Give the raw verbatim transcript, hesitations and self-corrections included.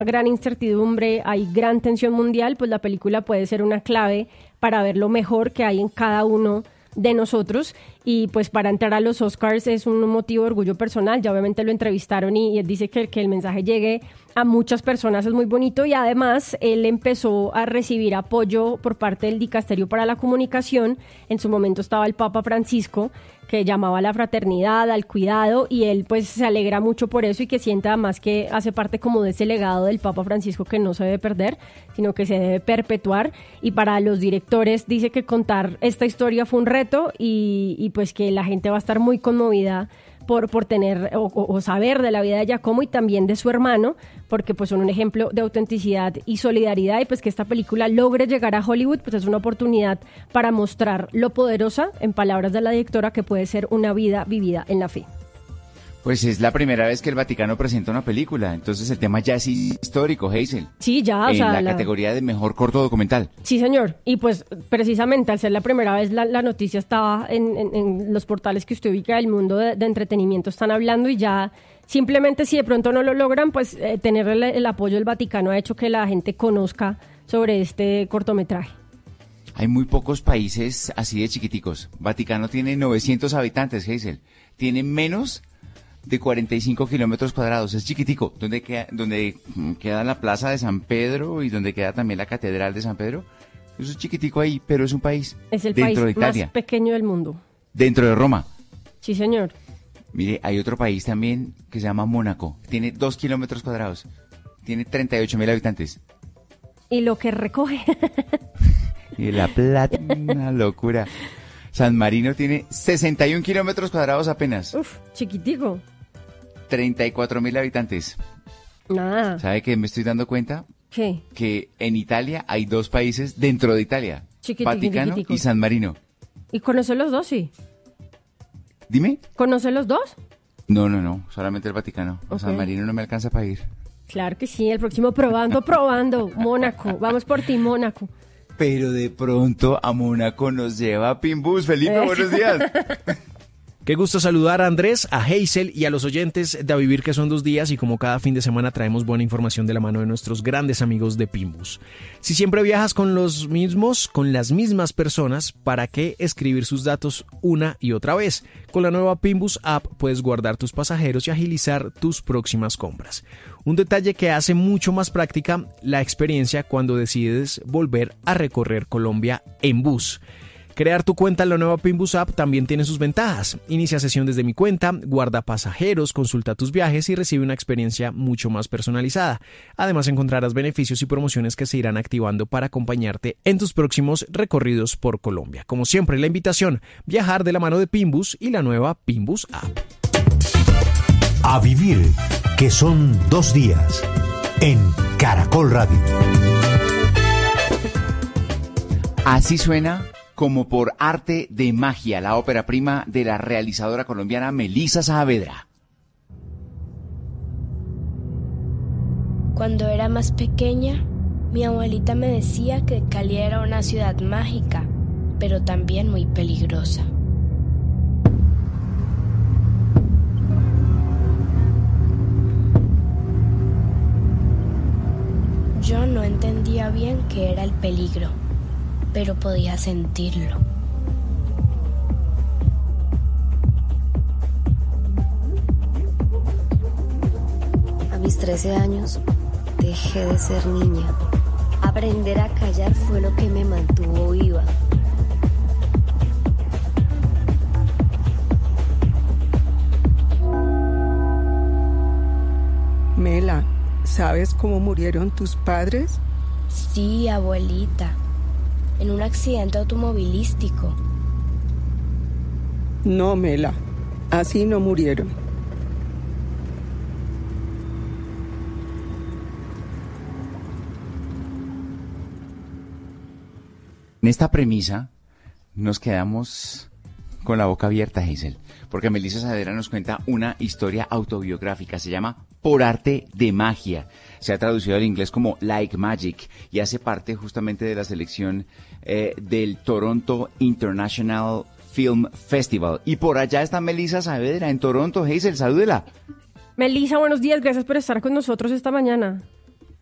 gran incertidumbre, hay gran tensión mundial, pues la película puede ser una clave para ver lo mejor que hay en cada uno de nosotros. Y pues para entrar a los Oscars es un motivo de orgullo personal. Ya obviamente lo entrevistaron y, y él dice que, que el mensaje llegue a muchas personas es muy bonito, y además él empezó a recibir apoyo por parte del Dicasterio para la Comunicación. En su momento estaba el Papa Francisco, que llamaba a la fraternidad, al cuidado, y él pues se alegra mucho por eso y que sienta además que hace parte como de ese legado del Papa Francisco que no se debe perder, sino que se debe perpetuar. Y para los directores dice que contar esta historia fue un reto y, y pues que la gente va a estar muy conmovida por, por tener o, o saber de la vida de Giacomo y también de su hermano, porque pues son un ejemplo de autenticidad y solidaridad, y pues que esta película logre llegar a Hollywood pues es una oportunidad para mostrar lo poderosa, en palabras de la directora, que puede ser una vida vivida en la fe. Pues es la primera vez que el Vaticano presenta una película, entonces el tema ya es histórico, Hazel. Sí, ya, o en sea, la, la categoría de mejor corto documental. Sí, señor, y pues precisamente al ser la primera vez la, la noticia estaba en, en, en los portales que usted ubica del mundo de, de entretenimiento, están hablando, y ya simplemente si de pronto no lo logran, pues eh, tener el, el apoyo del Vaticano ha hecho que la gente conozca sobre este cortometraje. Hay muy pocos países así de chiquiticos. Vaticano tiene novecientos habitantes, Hazel. Tiene menos de cuarenta y cinco kilómetros cuadrados, es chiquitico, donde queda, donde queda la plaza de San Pedro y donde queda también la catedral de San Pedro. Eso es chiquitico ahí, pero es un país es el dentro país de Italia, más pequeño del mundo. Dentro de Roma. Sí, señor. Mire, hay otro país también que se llama Mónaco, tiene dos kilómetros cuadrados, tiene treinta y ocho mil habitantes. Y lo que recoge. Y la plata, una locura. San Marino tiene sesenta y un kilómetros cuadrados apenas. Uf, chiquitico. treinta y cuatro mil habitantes. Nada. ¿Sabe qué me estoy dando cuenta? ¿Qué? Que en Italia hay dos países dentro de Italia. Vaticano chiquiticos. y San Marino. ¿Y conoce los dos, sí? Dime. ¿Conoce los dos? No, no, no, solamente el Vaticano. A Okay. San Marino no me alcanza para ir. Claro que sí, el próximo probando, probando. Mónaco, vamos por ti, Mónaco. Pero de pronto a Mónaco nos lleva Pimbus. Felipe, Eso. buenos días. Qué gusto saludar a Andrés, a Hazel y a los oyentes de A Vivir, que son dos días, y como cada fin de semana traemos buena información de la mano de nuestros grandes amigos de Pimbus. Si siempre viajas con los mismos, con las mismas personas, ¿para qué escribir sus datos una y otra vez? Con la nueva Pimbus App puedes guardar tus pasajeros y agilizar tus próximas compras. Un detalle que hace mucho más práctica la experiencia cuando decides volver a recorrer Colombia en bus. Crear tu cuenta en la nueva Pimbus App también tiene sus ventajas. Inicia sesión desde mi cuenta, guarda pasajeros, consulta tus viajes y recibe una experiencia mucho más personalizada. Además, encontrarás beneficios y promociones que se irán activando para acompañarte en tus próximos recorridos por Colombia. Como siempre, la invitación, viajar de la mano de Pimbus y la nueva Pimbus App. A Vivir, que son dos días, en Caracol Radio. Así suena como por arte de magia la ópera prima de la realizadora colombiana Melissa Saavedra. Cuando era más pequeña, mi abuelita me decía que Cali era una ciudad mágica, pero también muy peligrosa. Yo no entendía bien qué era el peligro, pero podía sentirlo. A mis trece años, dejé de ser niña. Aprender a callar fue lo que me mantuvo viva. Mela, ¿sabes cómo murieron tus padres? Sí, abuelita, en un accidente automovilístico. No, Mela, así no murieron. En esta premisa nos quedamos con la boca abierta, Hazel, porque Melissa Saavedra nos cuenta una historia autobiográfica, se llama Por arte de magia, se ha traducido al inglés como Like Magic y hace parte justamente de la selección eh, del Toronto International Film Festival. Y por allá está Melissa Saavedra en Toronto. Hazel, salúdela. Melissa, buenos días, gracias por estar con nosotros esta mañana.